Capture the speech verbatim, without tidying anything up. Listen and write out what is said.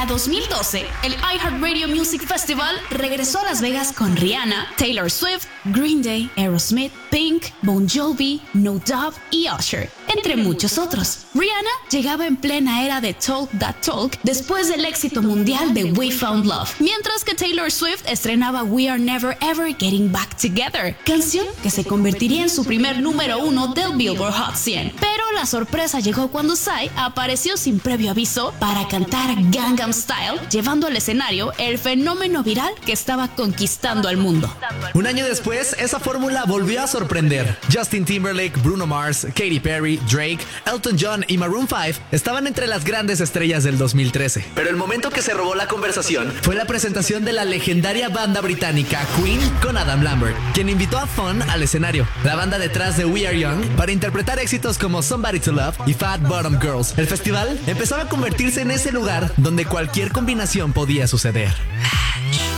dos mil doce, el iHeartRadio Music Festival regresó a Las Vegas con Rihanna, Taylor Swift, Green Day, Aerosmith, Pink, Bon Jovi, No Doubt y Usher, entre muchos otros. Rihanna llegaba en plena era de Talk That Talk después del éxito mundial de We Found Love, mientras que Taylor Swift estrenaba We Are Never Ever Getting Back Together, canción que se convertiría en su primer número uno del Billboard Hot cien. Pero la sorpresa llegó cuando Psy apareció sin previo aviso para cantar Gangnam Style, llevando al escenario el fenómeno viral que estaba conquistando al mundo. Un año después, esa fórmula volvió a sorprender. Justin Timberlake, Bruno Mars, Katy Perry, Drake, Elton John y Maroon cinco estaban entre las grandes estrellas del dos mil trece. Pero el momento que se robó la conversación fue la presentación de la legendaria banda británica Queen con Adam Lambert, quien invitó a Fun al escenario, la banda detrás de We Are Young, para interpretar éxitos como Somebody to Love y Fat Bottom Girls. El festival empezaba a convertirse en ese lugar donde cualquier combinación podía suceder.